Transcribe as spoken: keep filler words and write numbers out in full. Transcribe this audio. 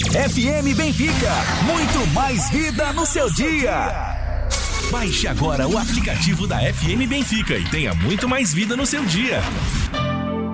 F M Benfica, muito mais vida no seu dia. Baixe agora o aplicativo da F M Benfica e tenha muito mais vida no seu dia.